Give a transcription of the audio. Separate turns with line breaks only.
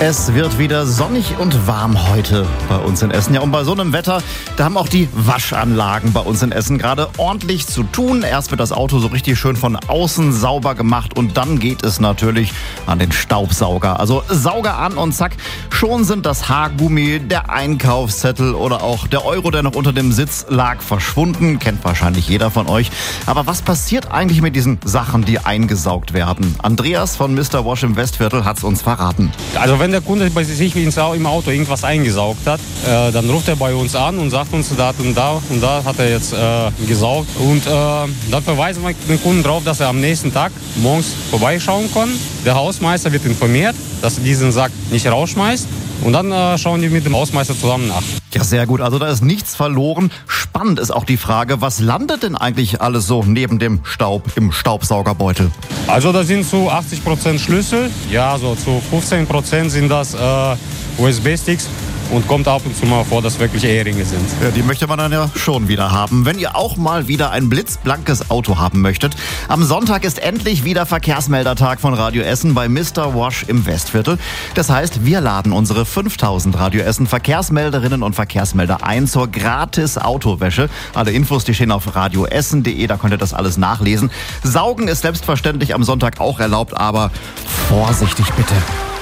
Es wird wieder sonnig und warm heute bei uns in Essen. Ja, und bei so einem Wetter, da haben auch die Waschanlagen bei uns in Essen gerade ordentlich zu tun. Erst wird das Auto so richtig schön von außen sauber gemacht und dann geht es natürlich an den Staubsauger. Also Sauger an und zack, schon sind das Haargummi, der Einkaufszettel oder auch der Euro, der noch unter dem Sitz lag, verschwunden. Kennt wahrscheinlich jeder von euch. Aber was passiert eigentlich mit diesen Sachen, die eingesaugt werden? Andreas von Mr. Wash im Westviertel hat es uns verraten.
Also wenn der Kunde bei sich im Auto irgendwas eingesaugt hat, dann ruft er bei uns an und sagt uns, da und da hat er jetzt gesaugt. Und dann verweisen wir den Kunden darauf, dass er am nächsten Tag morgens vorbeischauen kann. Der Hausmeister wird informiert, dass er diesen Sack nicht rausschmeißt. Und dann schauen die mit dem Hausmeister zusammen nach.
Ja, sehr gut. Also da ist nichts verloren. Spannend ist auch die Frage, was landet denn eigentlich alles so neben dem Staub im Staubsaugerbeutel?
Also da sind zu 80% Schlüssel, ja, so zu 15% sind das USB-Sticks. Und kommt ab und zu mal vor, dass wirklich Eheringe sind.
Ja, die möchte man dann ja schon wieder haben. Wenn ihr auch mal wieder ein blitzblankes Auto haben möchtet, am Sonntag ist endlich wieder Verkehrsmeldertag von Radio Essen bei Mr. Wash im Westviertel. Das heißt, wir laden unsere 5000 Radio Essen Verkehrsmelderinnen und Verkehrsmelder ein zur gratis Autowäsche. Alle Infos, die stehen auf radioessen.de, da könnt ihr das alles nachlesen. Saugen ist selbstverständlich am Sonntag auch erlaubt, aber vorsichtig bitte.